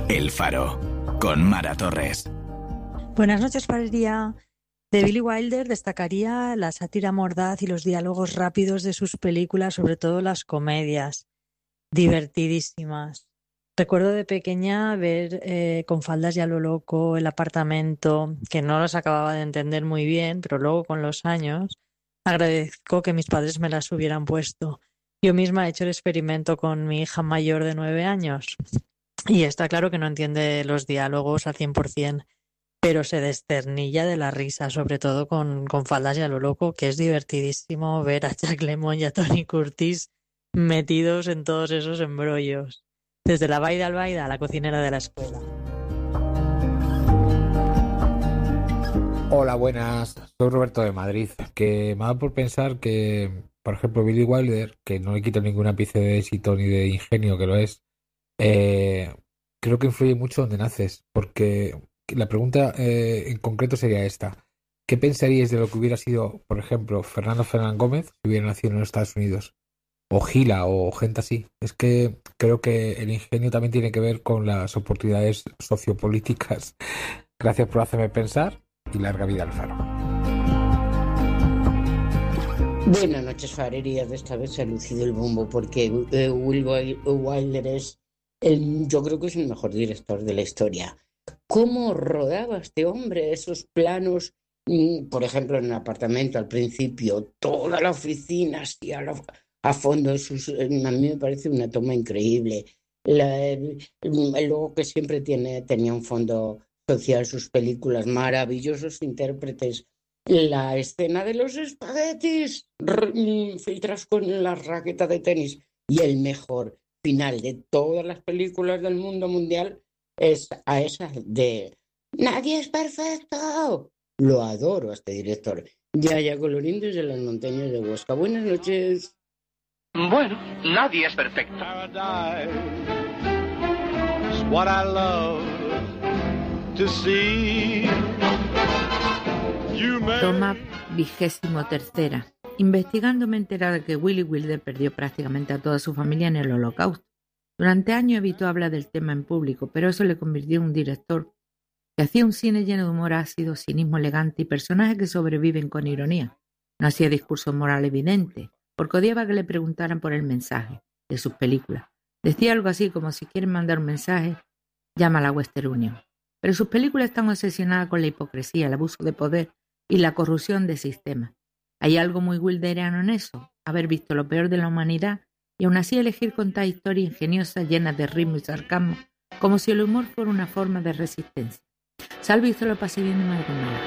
El Faro, con Mara Torres. Buenas noches, Valeria. De Billy Wilder destacaría la sátira mordaz y los diálogos rápidos de sus películas, sobre todo las comedias, divertidísimas. Recuerdo de pequeña ver Con faldas y a lo loco, El apartamento, que no los acababa de entender muy bien, pero luego con los años agradezco que mis padres me las hubieran puesto. Yo misma he hecho el experimento con mi hija mayor de 9 años y está claro que no entiende los diálogos al 100%, pero se desternilla de la risa, sobre todo con faldas y a lo loco, que es divertidísimo ver a Jack Lemmon y a Tony Curtis metidos en todos esos embrollos. Desde la Baida al Baida a la cocinera de la escuela. Hola, buenas. Soy Roberto de Madrid. Que me ha dado por pensar que, por ejemplo, Billy Wilder, que no le quito ningún ápice de éxito ni de ingenio, que lo es, creo que influye mucho donde naces. Porque la pregunta en concreto sería esta. ¿Qué pensaríais de lo que hubiera sido, por ejemplo, Fernando Fernán Gómez si hubiera nacido en los Estados Unidos? O Gila o gente así. Es que creo que el ingenio también tiene que ver con las oportunidades sociopolíticas. Gracias por hacerme pensar y larga vida al Faro. Buenas noches, farerías. De esta vez se ha lucido el bombo porque Wilder es yo creo que es el mejor director de la historia. ¿Cómo rodaba este hombre esos planos? Por ejemplo, en el apartamento al principio, toda la oficina así a fondo. A mí me parece una toma increíble. Luego que siempre tenía un fondo social sus películas, maravillosos intérpretes. La escena de los espaguetis filtras con la raqueta de tenis, y el mejor final de todas las películas del mundo mundial es a esa de Nadie es perfecto. Lo adoro a este director. Yaya Colorín desde las montañas de Huesca. Buenas noches. Bueno, nadie es perfecto. What I love to see. Toma 23. Investigando me he enterado de que Billy Wilder perdió prácticamente a toda su familia en el Holocausto. Durante años evitó hablar del tema en público, pero eso le convirtió en un director que hacía un cine lleno de humor ácido, cinismo elegante y personajes que sobreviven con ironía. No hacía discursos morales evidentes, porque odiaba que le preguntaran por el mensaje de sus películas. Decía algo así como: si quieren mandar un mensaje, llama a la Western Union. Pero sus películas están obsesionadas con la hipocresía, el abuso de poder y la corrupción del sistema. ¿Hay algo muy wilderiano en eso? Haber visto lo peor de la humanidad y aún así elegir contar historias ingeniosas llenas de ritmo y sarcasmo, como si el humor fuera una forma de resistencia. Salve y se lo pase bien de madrugada.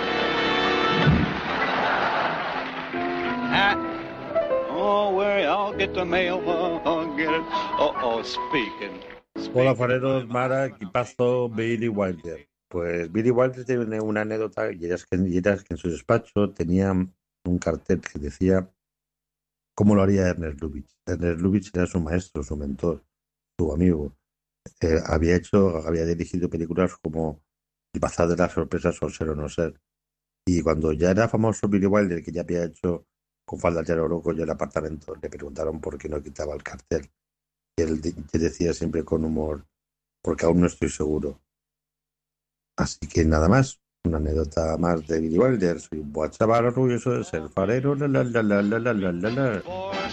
Hola, fareros, Mara, equipazo, Billy Wilder. Pues Billy Wilder tiene una anécdota, y era que en su despacho tenía un cartel que decía cómo lo haría Ernest Lubitsch. Ernest Lubitsch era su maestro, su mentor, su amigo. Había dirigido películas como El bazar de las sorpresas o Ser o no ser. Y cuando ya era famoso Billy Wilder, que ya había hecho Con faldas y a lo loco y El apartamento, le preguntaron por qué no quitaba el cartel. Y él decía siempre con humor: porque aún no estoy seguro. Así que nada más, una anécdota más de Billy Wilder. Soy un buen chaval orgulloso de ser farero. La, la, la, la, la, la, la, la.